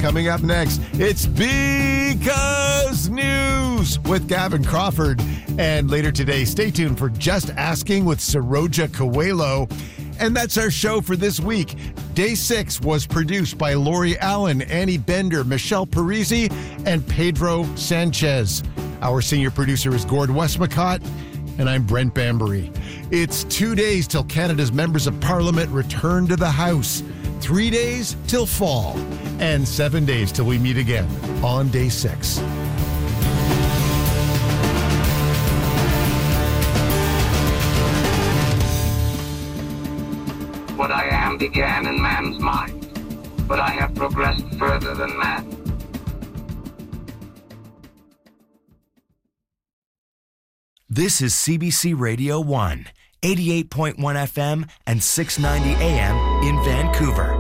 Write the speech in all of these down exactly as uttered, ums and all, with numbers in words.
coming up next. It's Because News with Gavin Crawford. And later today, stay tuned for Just Asking with Saroja Coelho. And that's our show for this week. Day six was produced by Lori Allen, Annie Bender, Michelle Parisi, and Pedro Sanchez. Our senior producer is Gord Westmacott, and I'm Brent Bambury. It's two days till Canada's members of Parliament return to the House. Three days till fall, and seven days till we meet again on day six. What I am began in man's mind, but I have progressed further than man. This is C B C Radio one, eighty-eight point one F M and six ninety A M in Vancouver.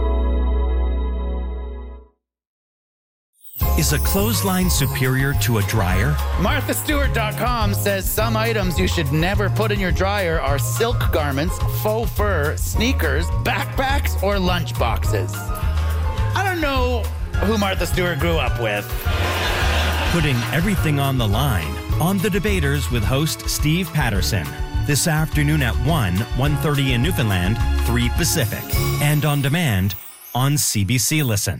Is a clothesline superior to a dryer? Martha Stewart dot com says some items you should never put in your dryer are silk garments, faux fur, sneakers, backpacks, or lunch boxes. I don't know who Martha Stewart grew up with. Putting everything on the line on The Debaters with host Steve Patterson. This afternoon at one, one thirty in Newfoundland, three Pacific. And on demand on C B C Listen.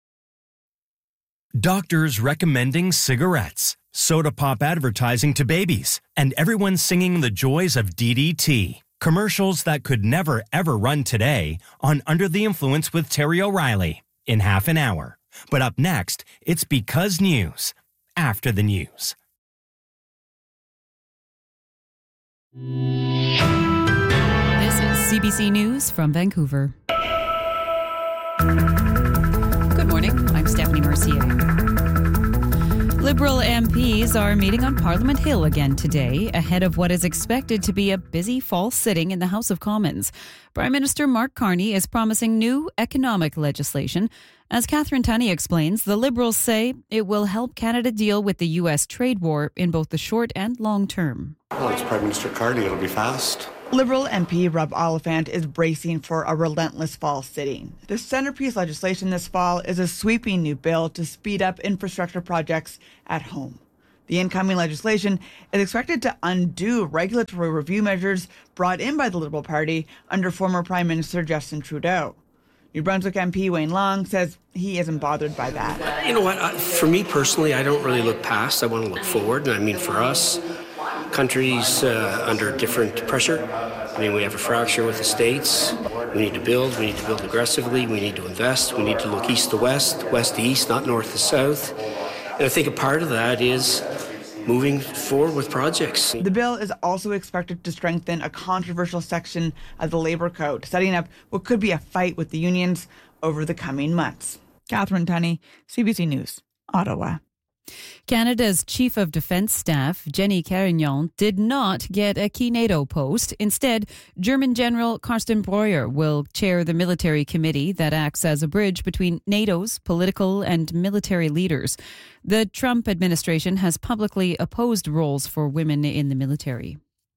Doctors recommending cigarettes, soda pop advertising to babies, and everyone singing the joys of D D T. Commercials that could never ever run today on Under the Influence with Terry O'Reilly in half an hour. But up next, it's Because News, after the news. This is C B C News from Vancouver. Good morning, I'm Stephanie Mercier. Liberal M Ps are meeting on Parliament Hill again today, ahead of what is expected to be a busy fall sitting in the House of Commons. Prime Minister Mark Carney is promising new economic legislation. As Catherine Tunney explains, the Liberals say it will help Canada deal with the U S trade war in both the short and long term. Well, it's Prime Minister Carney. It'll be fast. Liberal M P Rob Oliphant is bracing for a relentless fall sitting. The centerpiece legislation this fall is a sweeping new bill to speed up infrastructure projects at home. The incoming legislation is expected to undo regulatory review measures brought in by the Liberal Party under former Prime Minister Justin Trudeau. New Brunswick M P Wayne Long says he isn't bothered by that. You know what? I, for me personally, I don't really look past. I want to look forward. And I mean, for us, countries uh, under different pressure. I mean, we have a fracture with the States. We need to build. We need to build aggressively. We need to invest. We need to look east to west, west to east, not north to south. And I think a part of that is moving forward with projects. The bill is also expected to strengthen a controversial section of the Labour Code, setting up what could be a fight with the unions over the coming months. Catherine Tunney, C B C News, Ottawa. Canada's Chief of Defence Staff, Jenny Carignan, did not get a key NATO post. Instead, German General Carsten Breuer will chair the military committee that acts as a bridge between NATO's political and military leaders. The Trump administration has publicly opposed roles for women in the military.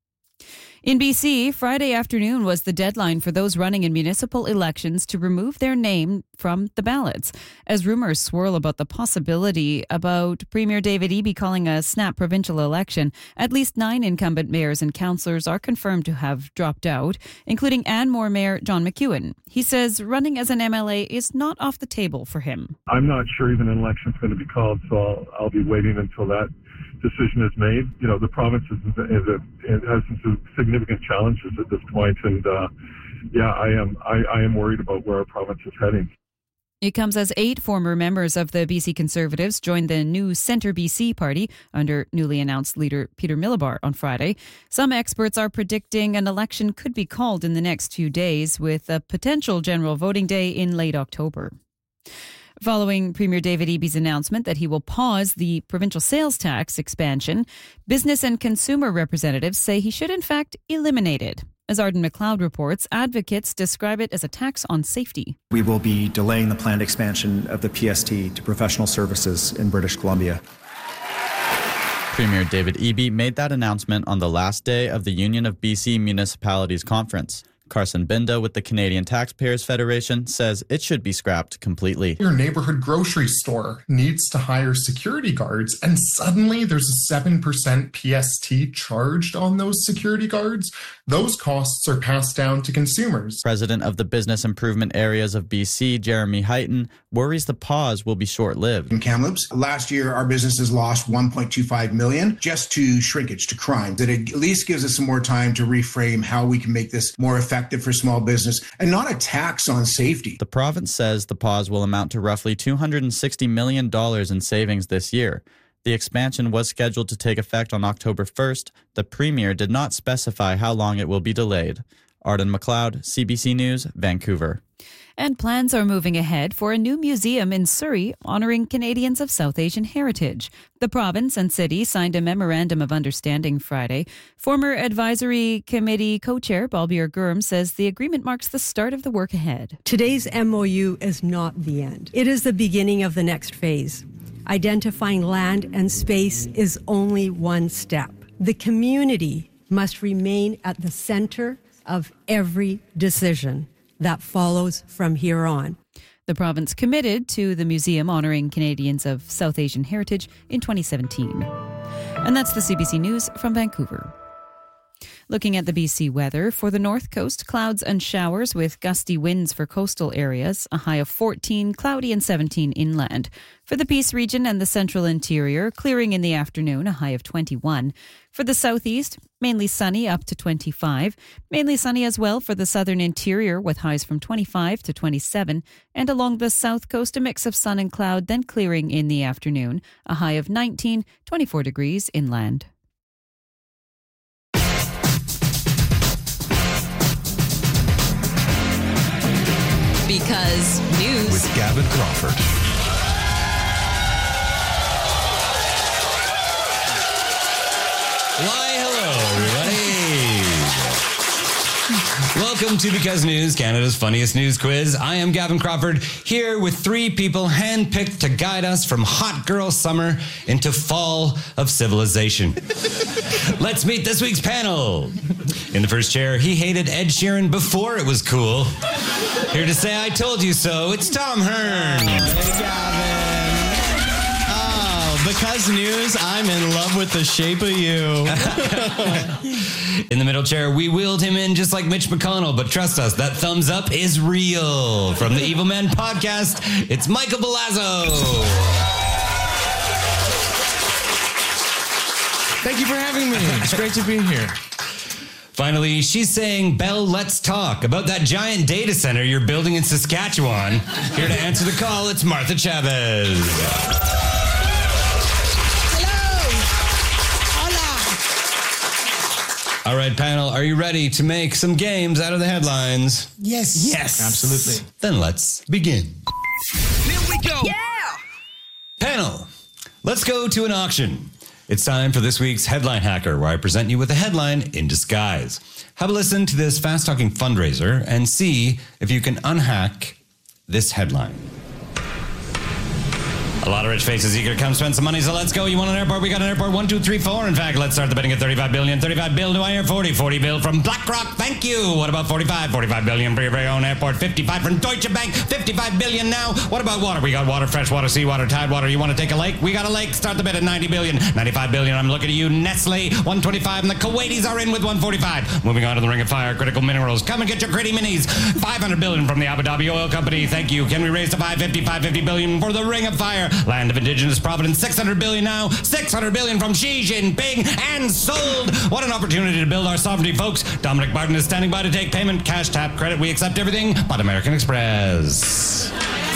In B C, Friday afternoon was the deadline for those running in municipal elections to remove their name from the ballots, as rumors swirl about the possibility about Premier David Eby calling a snap provincial election. At least nine incumbent mayors and councillors are confirmed to have dropped out, including Anmore Mayor John McEwen. He says running as an M L A is not off the table for him. I'm not sure even an election's going to be called, so I'll, I'll be waiting until that decision is made. You know, the province is, is a, it has some significant challenges at this point, and uh, yeah, I am I, I am worried about where our province is heading. It comes as eight former members of the B C Conservatives joined the new Centre B C party under newly announced leader Peter Millibar on Friday. Some experts are predicting an election could be called in the next few days, with a potential general voting day in late October. Following Premier David Eby's announcement that he will pause the provincial sales tax expansion, business and consumer representatives say he should in fact eliminate it. As Arden McLeod reports, advocates describe it as a tax on safety. We will be delaying the planned expansion of the P S T to professional services in British Columbia. Premier David Eby made that announcement on the last day of the Union of B C Municipalities Conference. Carson Binda with the Canadian Taxpayers Federation says it should be scrapped completely. Your neighborhood grocery store needs to hire security guards, and suddenly there's a seven percent P S T charged on those security guards. Those costs are passed down to consumers. President of the Business Improvement Areas of B C, Jeremy Heighton, worries the pause will be short-lived. In Kamloops, last year our businesses lost one point two five million dollars just to shrinkage, to crime. That at least gives us some more time to reframe how we can make this more effective for small business and not a tax on safety. The province says the pause will amount to roughly two hundred sixty million dollars in savings this year. The expansion was scheduled to take effect on October first. The Premier did not specify how long it will be delayed. Arden McLeod, C B C News, Vancouver. And plans are moving ahead for a new museum in Surrey honoring Canadians of South Asian heritage. The province and city signed a memorandum of understanding Friday. Former advisory committee co-chair Balbir Gurm says the agreement marks the start of the work ahead. Today's M O U is not the end. It is the beginning of the next phase. Identifying land and space is only one step. The community must remain at the center of every decision that follows from here on. The province committed to the museum honouring Canadians of South Asian heritage in twenty seventeen. And that's the C B C News from Vancouver. Looking at the B C weather, for the north coast, clouds and showers with gusty winds for coastal areas, a high of fourteen, cloudy and seventeen inland. For the Peace region and the central interior, clearing in the afternoon, a high of twenty-one. For the southeast, mainly sunny up to twenty-five. Mainly sunny as well for the southern interior with highs from twenty-five to twenty-seven. And along the south coast, a mix of sun and cloud, then clearing in the afternoon, a high of nineteen, twenty-four degrees inland. Because News with Gavin Crawford. Why, hello, everybody. Welcome to Because News, Canada's funniest news quiz. I am Gavin Crawford, here with three people handpicked to guide us from hot girl summer into fall of civilization. Let's meet this week's panel. In the first chair, he hated Ed Sheeran before it was cool. Here to say I told you so, it's Tom Hearn. Hey, Gavin. Oh, Because News, I'm in love with the shape of you. In the middle chair, we wheeled him in just like Mitch McConnell, but trust us, that thumbs up is real. From the Evil Men podcast, it's Michael Belazzo. Thank you for having me. It's great to be here. Finally, she's saying, Belle, let's talk about that giant data center you're building in Saskatchewan. Here to answer the call, it's Martha Chavez. Hello. Hola. All right, panel, are you ready to make some games out of the headlines? Yes. Yes. Absolutely. Then let's begin. Here we go. Yeah. Panel, let's go to an auction. It's time for this week's Headline Hacker, where I present you with a headline in disguise. Have a listen to this fast-talking fundraiser and see if you can unhack this headline. A lot of rich faces eager to come spend some money, so let's go. You want an airport? We got an airport. One, two, three, four. In fact, let's start the betting at thirty-five billion. thirty-five bill. Do I hear forty? forty bill from BlackRock. Thank you. What about forty-five? forty-five billion for your very own airport. fifty-five from Deutsche Bank. fifty-five billion now. What about water? We got water, fresh water, seawater, tide water. You want to take a lake? We got a lake. Start the bet at ninety billion. ninety-five billion. I'm looking at you, Nestle. one twenty-five, and the Kuwaitis are in with one forty-five. Moving on to the Ring of Fire, critical minerals. Come and get your Critty Minis. five hundred billion from the Abu Dhabi Oil Company. Thank you. Can we raise to five fifty, five fifty billion for the Ring of Fire? Land of Indigenous Providence, six hundred billion now, six hundred billion from Xi Jinping, and sold. What an opportunity to build our sovereignty, folks. Dominic Barton is standing by to take payment, cash, tap, credit. We accept everything but American Express.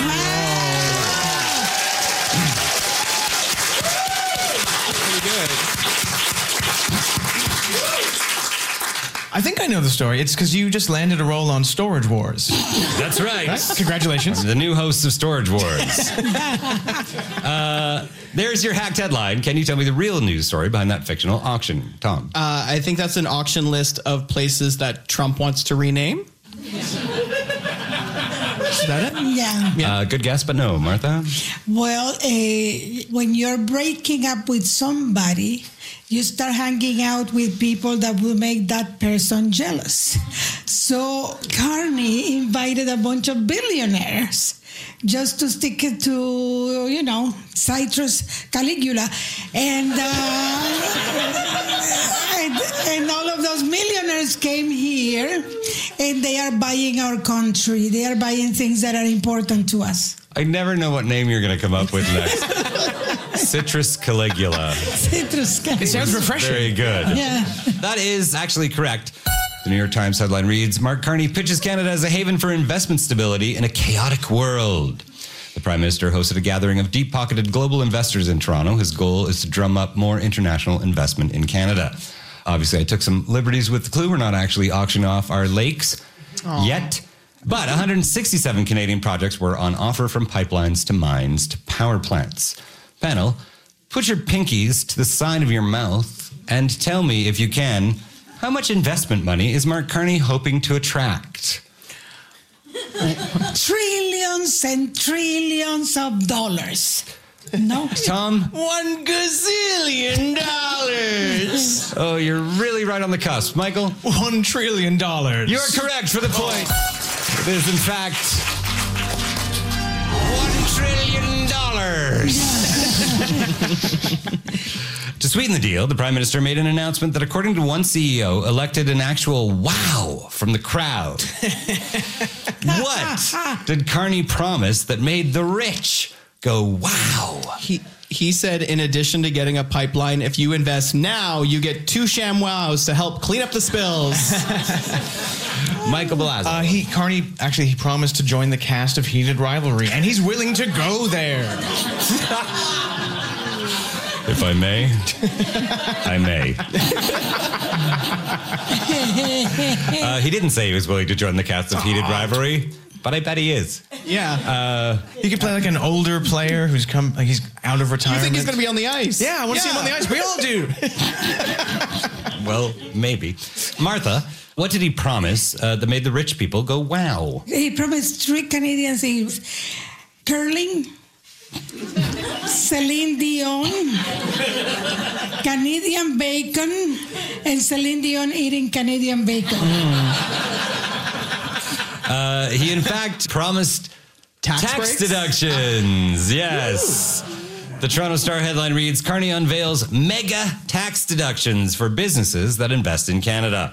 I think I know the story. It's because you just landed a role on Storage Wars. That's right. Right? Congratulations. The new hosts of Storage Wars. uh, there's your hacked headline. Can you tell me the real news story behind that fictional auction, Tom? Uh, I think that's an auction list of places that Trump wants to rename. Is that it? Yeah. Uh, good guess, but no. Martha? Well, uh, when you're breaking up with somebody, you start hanging out with people that will make that person jealous. So Carney invited a bunch of billionaires just to stick it to, you know, Citrus Caligula. And, uh, and, and all of those millionaires came here, and they are buying our country. They are buying things that are important to us. I never know what name you're going to come up with next. Citrus Caligula. Citrus Caligula. It sounds refreshing. Very good. Yeah. That is actually correct. The New York Times headline reads, Mark Carney pitches Canada as a haven for investment stability in a chaotic world. The Prime Minister hosted a gathering of deep-pocketed global investors in Toronto. His goal is to drum up more international investment in Canada. Obviously, I took some liberties with the clue. We're not actually auctioning off our lakes Aww. yet. But one hundred sixty-seven Canadian projects were on offer, from pipelines to mines to power plants. Panel, put your pinkies to the side of your mouth and tell me, if you can, how much investment money is Mark Carney hoping to attract? Trillions and trillions of dollars. No. Tom? One gazillion dollars. Oh, you're really right on the cusp. Michael? One trillion dollars. You're correct for the point. It is, in fact, one trillion dollars. To sweeten the deal, the Prime Minister made an announcement that, according to one C E O, elected an actual wow from the crowd. What did Carney promise that made the rich go wow? He he said, in addition to getting a pipeline, if you invest now, you get two ShamWows to help clean up the spills. Michael Belazzo. Uh, he Carney actually he promised to join the cast of Heated Rivalry, and he's willing to go there. If I may, I may. uh, he didn't say he was willing to join the cast of Heated Rivalry, but I bet he is. Yeah. Uh, he could play like an older player who's come, like he's out of retirement. You think he's going to be on the ice? Yeah, I want to yeah. see him on the ice. We all do. Well, maybe. Martha, what did he promise uh, that made the rich people go wow? He promised three Canadian things: curling, Celine Dion, Canadian bacon, and Celine Dion eating Canadian bacon. Mm. Uh, he, in fact, promised tax, tax deductions. Yes. The Toronto Star headline reads, Carney unveils mega tax deductions for businesses that invest in Canada.